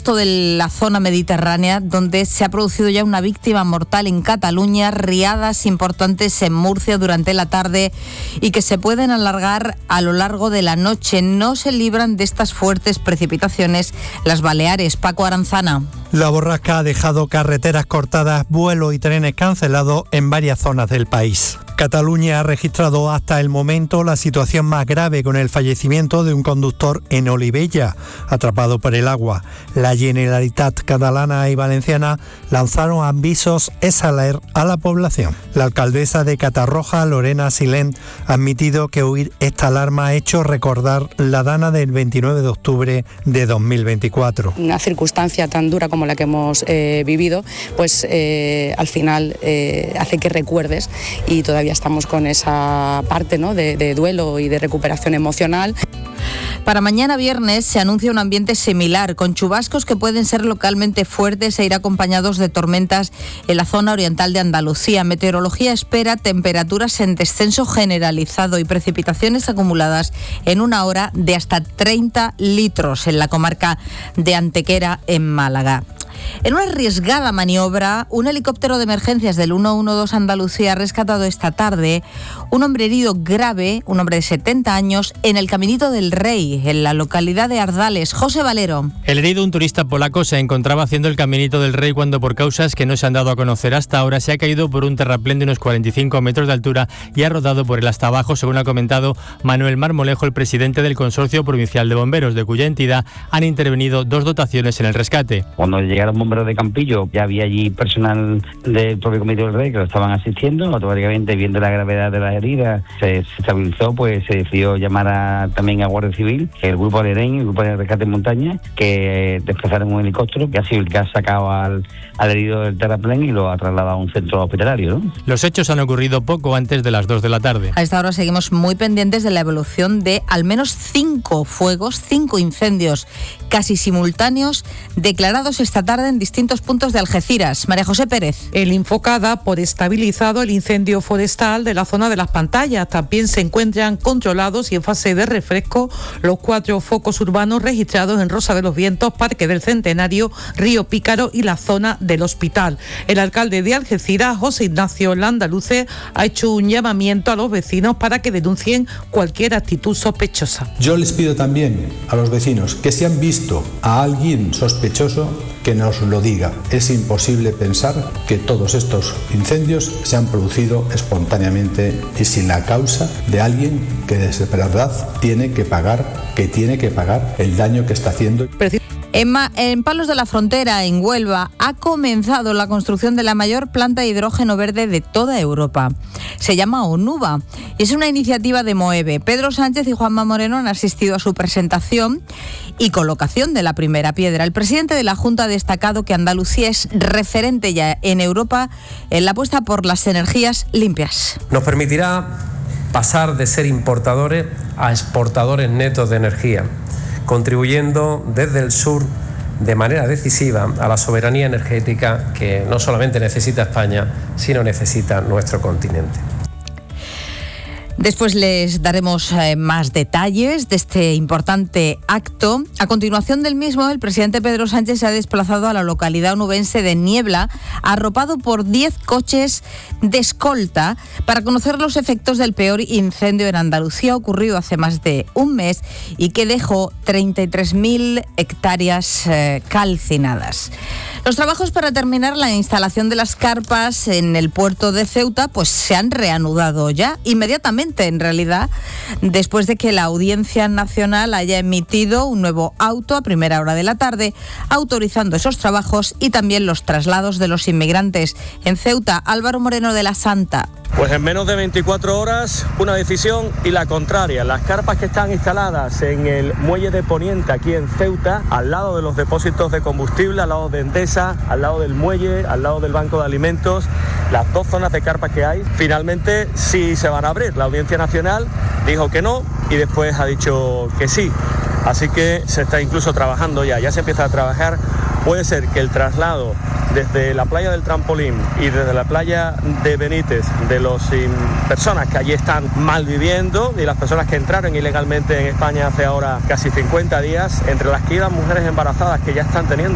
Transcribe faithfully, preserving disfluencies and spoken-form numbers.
justo de la zona mediterránea, donde se ha producido ya una víctima mortal en Cataluña, riadas importantes en Murcia durante la tarde y que se pueden alargar a lo largo de la noche. No se libran de estas fuertes precipitaciones las Baleares. Paco Aranzana. La borrasca ha dejado carreteras cortadas, vuelos y trenes cancelados en varias zonas del país. Cataluña ha registrado hasta el momento la situación más grave, con el fallecimiento de un conductor en Olivella, atrapado por el agua. La Generalitat catalana y valenciana lanzaron avisos exaler a la población. La alcaldesa de Catarroja, Lorena Silent, ha admitido que oír esta alarma ha hecho recordar la dana del veintinueve de octubre de dos mil veinticuatro. Una circunstancia tan dura como la que hemos eh, vivido, pues eh, al final eh, hace que recuerdes, y todavía estamos con esa parte, ¿no?, de, de duelo y de recuperación emocional. Para mañana viernes se anuncia un ambiente similar, con chubascos que pueden ser localmente fuertes e ir acompañados de tormentas en la zona oriental de Andalucía. Meteorología espera temperaturas en descenso generalizado y precipitaciones acumuladas en una hora de hasta treinta litros en la comarca de Antequera, en Málaga. En una arriesgada maniobra, un helicóptero de emergencias del ciento doce Andalucía ha rescatado esta tarde un hombre herido grave, un hombre de setenta años, en el Caminito del Rey, en la localidad de Ardales. José Valero. El herido, un turista polaco, se encontraba haciendo el Caminito del Rey cuando, por causas que no se han dado a conocer hasta ahora, se ha caído por un terraplén de unos cuarenta y cinco metros de altura y ha rodado por el hasta abajo, según ha comentado Manuel Marmolejo, el presidente del Consorcio Provincial de Bomberos, de cuya entidad han intervenido dos dotaciones en el rescate. Cuando llegaron bomberos de Campillo, ya había allí personal del propio Comité del Rey que lo estaban asistiendo. Automáticamente, viendo la gravedad de las heridas, se, se estabilizó, pues se decidió llamar a, también a Guardia Civil, el grupo Alerén, el grupo de rescate en montaña, que desplazaron un helicóptero que ha sido el que ha sacado al, al herido del terraplén y lo ha trasladado a un centro hospitalario, ¿no? Los hechos han ocurrido poco antes de las dos de la tarde. A esta hora seguimos muy pendientes de la evolución de al menos cinco fuegos, cinco incendios casi simultáneos declarados esta tarde en distintos puntos de Algeciras. María José Pérez. El Infoca da por estabilizado el incendio forestal de la zona de las Pantallas. También se encuentran controlados y en fase de refresco los cuatro focos urbanos registrados en Rosa de los Vientos, Parque del Centenario, Río Pícaro y la zona del Hospital. El alcalde de Algeciras, José Ignacio Landaluce, ha hecho un llamamiento a los vecinos para que denuncien cualquier actitud sospechosa. Yo les pido también a los vecinos que, si han visto a alguien sospechoso, que nos lo diga. Es imposible pensar que todos estos incendios se han producido espontáneamente y sin la causa de alguien que de verdad tiene que pagar, que tiene que pagar el daño que está haciendo. En, Ma- en Palos de la Frontera, en Huelva, ha comenzado la construcción de la mayor planta de hidrógeno verde de toda Europa. Se llama ONUVA y es una iniciativa de Moeve. Pedro Sánchez y Juanma Moreno han asistido a su presentación y colocación de la primera piedra. El presidente de la Junta ha destacado que Andalucía es referente ya en Europa en la apuesta por las energías limpias. Nos permitirá pasar de ser importadores a exportadores netos de energía, contribuyendo desde el sur de manera decisiva a la soberanía energética que no solamente necesita España, sino necesita nuestro continente. Después les daremos eh, más detalles de este importante acto. A continuación del mismo, el presidente Pedro Sánchez se ha desplazado a la localidad onubense de Niebla, arropado por diez coches de escolta, para conocer los efectos del peor incendio en Andalucía, ocurrido hace más de un mes y que dejó treinta y tres mil hectáreas eh, calcinadas. Los trabajos para terminar la instalación de las carpas en el puerto de Ceuta pues se han reanudado ya inmediatamente, en realidad, después de que la Audiencia Nacional haya emitido un nuevo auto a primera hora de la tarde autorizando esos trabajos y también los traslados de los inmigrantes. En Ceuta, Álvaro Moreno de la Santa. Pues en menos de veinticuatro horas, una decisión y la contraria. Las carpas que están instaladas en el muelle de Poniente, aquí en Ceuta, al lado de los depósitos de combustible, al lado de Endesa, al lado del muelle, al lado del Banco de Alimentos, las dos zonas de carpas que hay, finalmente sí se van a abrir. La Audiencia Nacional dijo que no y después ha dicho que sí. Así que se está incluso trabajando ya, ya se empieza a trabajar. Puede ser que el traslado desde la playa del Trampolín y desde la playa de Benítez de las personas que allí están mal viviendo y las personas que entraron ilegalmente en España hace ahora casi cincuenta días, entre las que iban mujeres embarazadas que ya están teniendo